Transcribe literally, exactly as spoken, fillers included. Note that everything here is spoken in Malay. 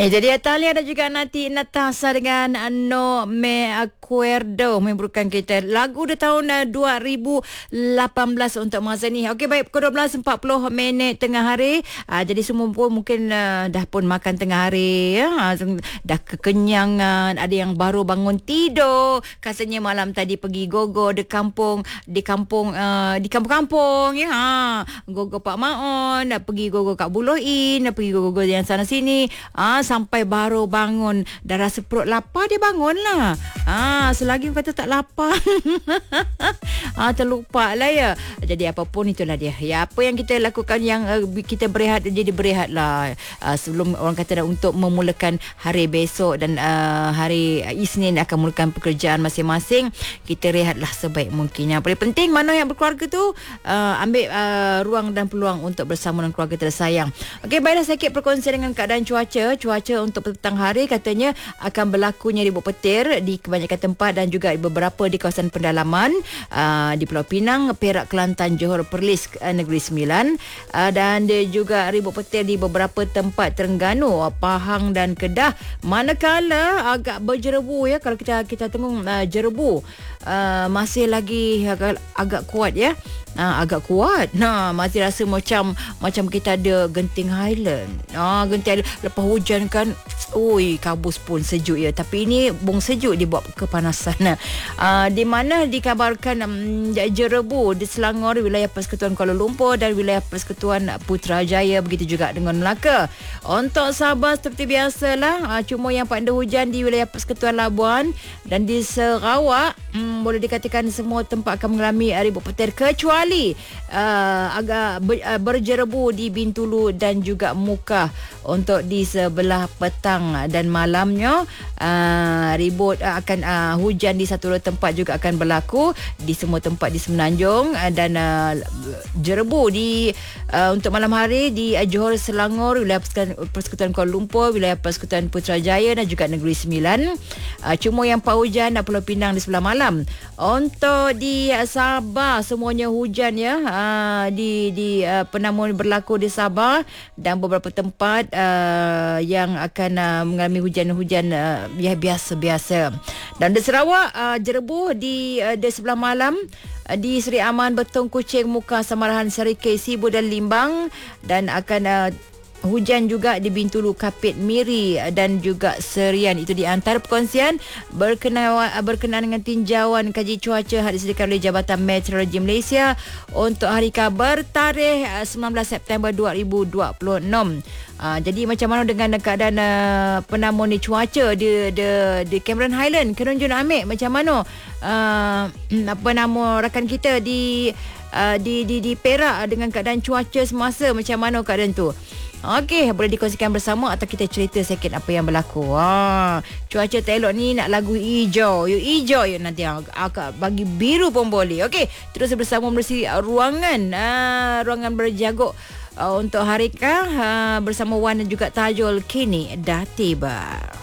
Eh, jadi Atalia dan juga Nati Natasha dengan No Me Acuerdo merupakan kita lagu di tahun uh, dua ribu lapan belas untuk masa ni. Okey, baik, pukul dua belas empat puluh minit tengah hari. Uh, jadi semua pun mungkin uh, dah pun makan tengah hari, ya. Uh, dah kekenyangan, ada yang baru bangun tidur. Katanya malam tadi pergi gogo di kampung, di kampung uh, di kampung-kampung, ya. Uh, gogo Pak Maon, dah pergi gogo kat Bulohin, dah pergi gogo yang sana sini. Ah, uh, sampai baru bangun, dah rasa perut lapar, dia bangun lah. Ah, selagi kata tak lapar ah, terlupa lah, ya. Jadi apapun itulah dia, ya, apa yang kita lakukan yang uh, kita berehat, jadi berehat lah uh, sebelum orang kata dah untuk memulakan hari besok dan uh, hari Isnin akan mulakan pekerjaan masing-masing. Kita rehatlah sebaik mungkin. Yang paling penting, mana yang berkeluarga tu uh, ambil uh, ruang dan peluang untuk bersama dengan keluarga tersayang. Okey, baiklah, sedikit perkongsian dengan keadaan cuaca. Cuaca untuk petang hari katanya akan berlakunya ribut petir di kebanyakan tempat dan juga beberapa di kawasan pendalaman uh, di Pulau Pinang, Perak, Kelantan, Johor, Perlis, uh, Negeri Sembilan, uh, dan dia juga ribut petir di beberapa tempat Terengganu, Pahang dan Kedah. Manakala agak berjerebu, ya, kalau kita kita tengok uh, jerebu uh, masih lagi agak, agak kuat, ya. Ha, agak kuat. Nah, masih rasa macam macam kita ada genting Highland. Ah, ha, genting Highland lepas hujan kan, oi, kabus pun sejuk, ya. Tapi ini bung sejuk dibuat kepanasan. Ha, di mana dikabarkan um, jerebu di Selangor, wilayah Persekutuan Kuala Lumpur dan wilayah Persekutuan Putrajaya, begitu juga dengan Melaka. Untuk Sabah seperti biasalah, ha, cuma yang pada hujan di wilayah Persekutuan Labuan dan di Sarawak, hmm, boleh dikatakan semua tempat akan mengalami ribut petir kecuali Uh, agak ber, uh, berjerebu di Bintulu dan juga Mukah. Untuk di sebelah petang dan malamnya, uh, ribut uh, akan uh, hujan di satu dua tempat juga akan berlaku di semua tempat di Semenanjung, uh, dan uh, jerebu di uh, untuk malam hari di uh, Johor, Selangor, wilayah Persekutuan Kuala Lumpur, wilayah Persekutuan Putrajaya dan juga Negeri Sembilan. Uh, cuma yang pak hujan dan Pulau Pinang di sebelah malam. Untuk di uh, Sabah semuanya hujan, ya. Uh, di di uh, penamun berlaku di Sabah dan beberapa tempat uh, yang akan uh, mengalami hujan-hujan uh, ya, biasa-biasa. Dan di Sarawak, uh, jerebu di uh, di sebelah malam uh, di Seri Aman, Betong, Kuching, Mukah, Samarahan, Serikei, Sibu dan Limbang, dan akan uh, hujan juga di Bintulu, Kapit, Miri dan juga Serian. Itu di antara perkongsian berkenaan, berkenaan dengan tinjauan kaji cuaca yang disediakan oleh Jabatan Meteorologi Malaysia untuk hari kabar tarikh sembilan belas September dua ribu dua puluh enam. Uh, jadi macam mana dengan keadaan uh, penamun ni cuaca di di di Cameron Highland, Kerunjun Amik, macam mana uh, apa nama rakan kita di uh, di di di Perak dengan keadaan cuaca semasa, macam mana keadaan tu? Okey, boleh dikongsikan bersama atau kita cerita sikit apa yang berlaku. Ha, cuaca tak elok ni nak lagu hijau. You hijau, you nanti agak bagi biru pun boleh. Okey, terus bersama bersih ruangan uh, ruangan berjaguk uh, untuk hari kah uh, bersama Wan dan juga Tajul kini dah tiba.